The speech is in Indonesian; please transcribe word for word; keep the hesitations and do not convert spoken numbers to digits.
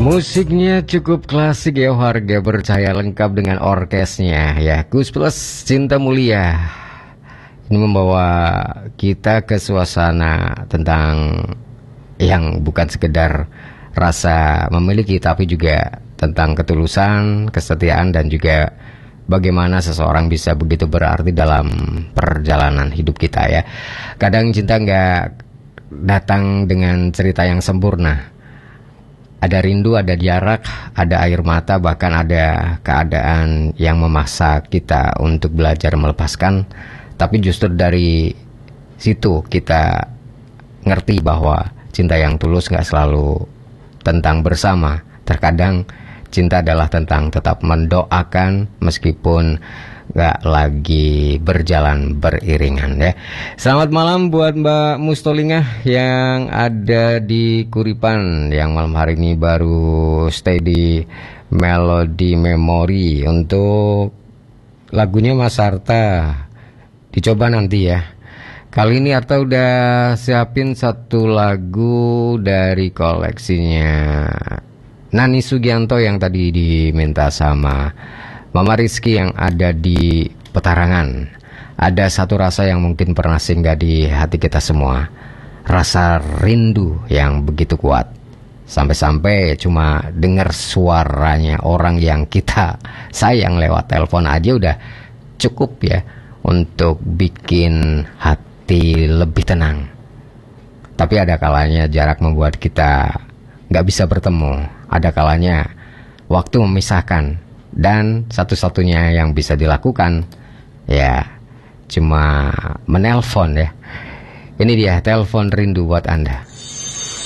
Musiknya cukup klasik ya, harga percaya lengkap dengan orkesnya ya. Gus Plus Cinta Mulia ini membawa kita ke suasana tentang yang bukan sekedar rasa memiliki, tapi juga tentang ketulusan, kesetiaan, dan juga bagaimana seseorang bisa begitu berarti dalam perjalanan hidup kita ya. Kadang cinta nggak datang dengan cerita yang sempurna. Ada rindu, ada jarak, ada air mata, bahkan ada keadaan yang memaksa kita untuk belajar melepaskan. Tapi justru dari situ kita ngerti bahwa cinta yang tulus gak selalu tentang bersama. Terkadang cinta adalah tentang tetap mendoakan meskipun gak lagi berjalan beriringan ya. Selamat malam buat Mbak Mustolingah yang ada di Kuripan, yang malam hari ini baru stay di Melody Memory. Untuk lagunya Mas Arta dicoba nanti ya. Kali ini Arta udah siapin satu lagu dari koleksinya Nani Sugianto yang tadi diminta sama Mama Rizky yang ada di Petarangan. Ada satu rasa yang mungkin pernah singgah di hati kita semua, rasa rindu yang begitu kuat, sampai-sampai cuma dengar suaranya orang yang kita sayang lewat telepon aja udah cukup ya untuk bikin hati lebih tenang. Tapi ada kalanya jarak membuat kita gak bisa bertemu, ada kalanya waktu memisahkan. Dan satu-satunya yang bisa dilakukan ya cuma menelpon ya. Ini dia telepon rindu buat Anda.